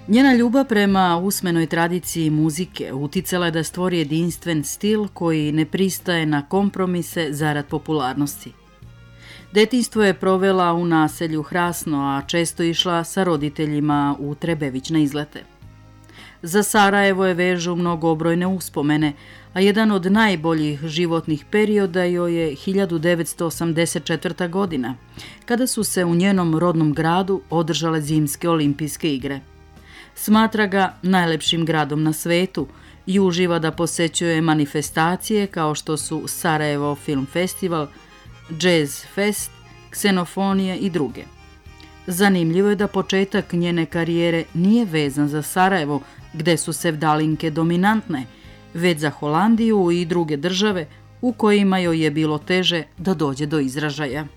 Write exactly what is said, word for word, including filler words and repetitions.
Njena ljubav prema usmenoj tradiciji muzike uticala je da stvori jedinstven stil koji ne pristaje na kompromise zarad popularnosti. Detinjstvo je provela u naselju Hrasno, a često išla sa roditeljima u Trebević na izlete. Za Sarajevo je vežu mnogobrojne uspomene, a jedan od najboljih životnih perioda joj je hiljadu devetsto osamdeset četvrta. godina, kada su se u njenom rodnom gradu održale zimske olimpijske igre. Smatra ga najlepšim gradom na svetu i uživa da posećuje manifestacije kao što su Sarajevo Film Festival, Jazz Fest, Ksenofonije i druge. Zanimljivo je da početak njene karijere nije vezan za Sarajevo, gde su sevdalinke dominantne, već za Holandiju i druge države u kojima joj je bilo teže da dođe do izražaja.